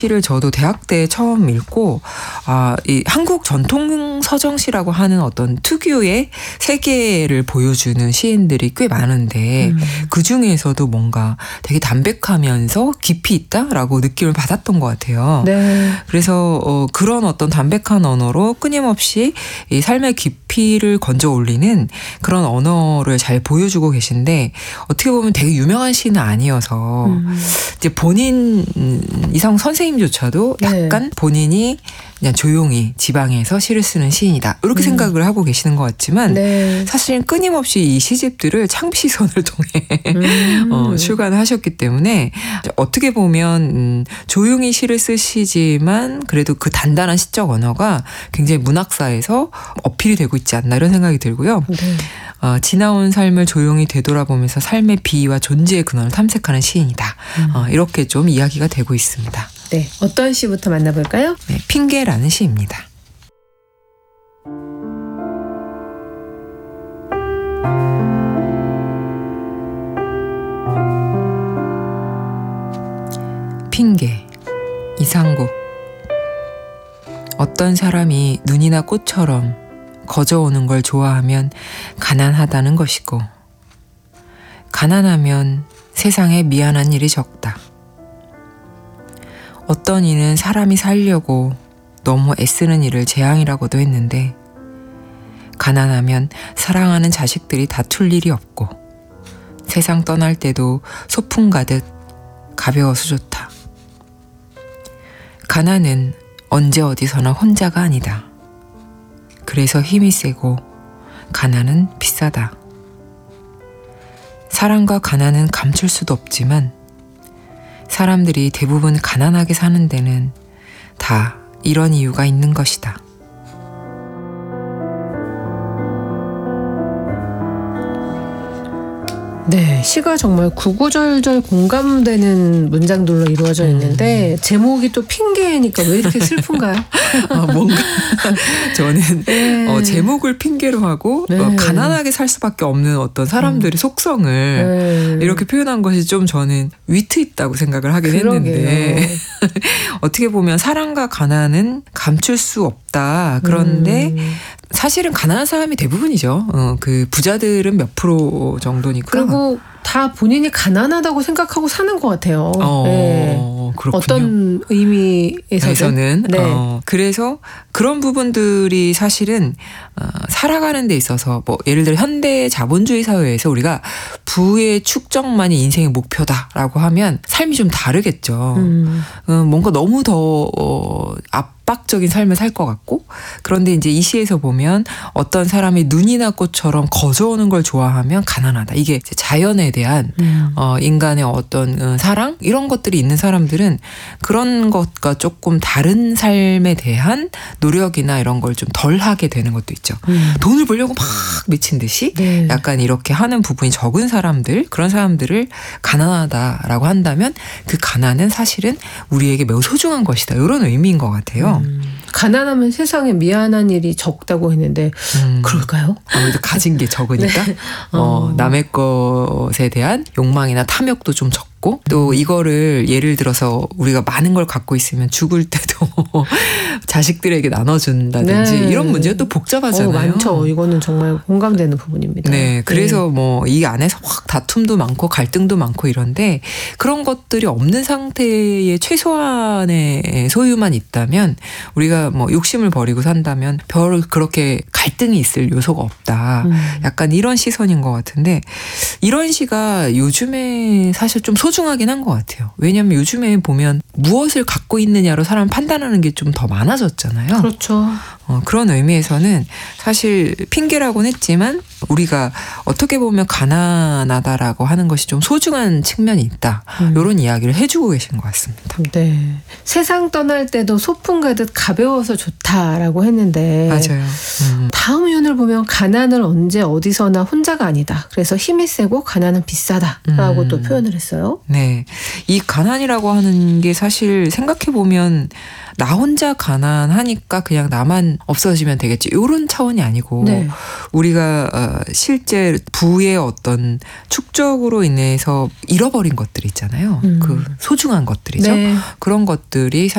시를 저도 대학 때 처음 읽고 이 한국 전통 서정시라고 하는 어떤 특유의 세계를 보여주는 시인들이 꽤 많은데 그 중에서도 뭔가 되게 담백하면서 깊이 있다라고 느낌을 받았던 것 같아요. 네. 그래서 그런 어떤 담백한 언어로 끊임없이 이 삶의 깊이를 건져 올리는 그런 언어를 잘 보여주고 계신데 어떻게 보면 되게 유명한 시는 아니어서 이제 본인 이상 선생님조차도 약간 본인이 그냥 조용히 지방에서 시를 쓰는 시인이다 이렇게 생각을 하고 계시는 것 같지만 사실은 끊임없이 이 시집들을 창비시선을 통해 출간을 하셨기 때문에 어떻게 보면 조용히 시를 쓰시지만 그래도 그 단단한 시적 언어가 굉장히 문학사에서 어필이 되고 있지 않나 이런 생각이 들고요. 지나온 삶을 조용히 되돌아보면서 삶의 비위와 존재의 근원을 탐색하는 시인이다. 이렇게 좀 이야기가 되고 있습니다. 네, 어떤 시부터 만나볼까요? 네, 핑계라는 시입니다. 핑계, 이상국. 어떤 사람이 눈이나 꽃처럼 거저오는 걸 좋아하면 가난하다는 것이고, 가난하면 세상에 미안한 일이 적다. 어떤 이는 사람이 살려고 너무 애쓰는 일을 재앙이라고도 했는데, 가난하면 사랑하는 자식들이 다툴 일이 없고, 세상 떠날 때도 소풍 가듯 가벼워서 좋다. 가난은 언제 어디서나 혼자가 아니다. 그래서 힘이 세고 가난은 비싸다. 사랑과 가난은 감출 수도 없지만 사람들이 대부분 가난하게 사는 데는 다 이런 이유가 있는 것이다. 네, 시가 정말 구구절절 공감되는 문장들로 이루어져 있는데 제목이 또 핑계니까 왜 이렇게 슬픈가요? 뭔가 저는 제목을 핑계로 하고 가난하게 살 수밖에 없는 어떤 사람들의 속성을 이렇게 표현한 것이 좀 저는 위트 있다고 생각을 하긴 했는데 어떻게 보면 사랑과 가난은 감출 수 없다. 그런데 사실은 가난한 사람이 대부분이죠. 그 부자들은 몇 프로 정도니까. 그리고 다 본인이 가난하다고 생각하고 사는 것 같아요. 그렇군요. 어떤 의미에서는. 그래서 그런 부분들이 사실은 살아가는 데 있어서 뭐 예를 들어 현대 자본주의 사회에서 우리가 부의 축적만이 인생의 목표다라고 하면 삶이 좀 다르겠죠. 뭔가 너무 더 압박적인 삶을 살 것 같고, 그런데 이제 이 시에서 보면 어떤 사람이 눈이나 꽃처럼 거저오는 걸 좋아하면 가난하다. 이게 자연에 대한 인간의 어떤 사랑 이런 것들이 있는 사람들은 그런 것과 조금 다른 삶에 대한 노력이나 이런 걸 좀 덜 하게 되는 것도 있죠. 돈을 벌려고 막 미친 듯이 약간 이렇게 하는 부분이 적은 사람들, 그런 사람들을 가난하다라고 한다면 그 가난은 사실은 우리에게 매우 소중한 것이다. 이런 의미인 것 같아요. 가난하면 세상에 미안한 일이 적다고 했는데 그럴까요? 아무래도 가진 게 적으니까 남의 것에 대한 욕망이나 탐욕도 좀 적고, 또 이거를 예를 들어서 우리가 많은 걸 갖고 있으면 죽을 때도 자식들에게 나눠준다든지 이런 문제가 또 복잡하잖아요. 많죠. 이거는 정말 공감되는 부분입니다. 네, 그래서 뭐 이 안에서 확 다툼도 많고 갈등도 많고 이런데 그런 것들이 없는 상태의 최소한의 소유만 있다면 우리가 뭐 욕심을 버리고 산다면 별 그렇게 갈등이 있을 요소가 없다. 약간 이런 시선인 것 같은데 이런 시가 요즘에 사실 좀 소중하긴 한 것 같아요. 왜냐하면 요즘에 보면 무엇을 갖고 있느냐로 사람 판단하는 게 좀 더 많아졌잖아요. 그렇죠. 그런 의미에서는 사실 핑계라고는 했지만 우리가 어떻게 보면 가난하다라고 하는 것이 좀 소중한 측면이 있다. 이런 이야기를 해주고 계신 것 같습니다. 네. 세상 떠날 때도 소풍 가듯 가벼워서 좋다라고 했는데 맞아요. 다음 연을 보면 가난은 언제 어디서나 혼자가 아니다. 그래서 힘이 세고 가난은 비싸다라고 또 표현을 했어요. 네. 이 가난이라고 하는 게 사실 생각해보면 나 혼자 가난하니까 그냥 나만 없어지면 되겠지. 이런 차원이 아니고 우리가 실제 부의 어떤 축적으로 인해서 잃어버린 것들 있잖아요. 그 소중한 것들이죠. 그런 것들이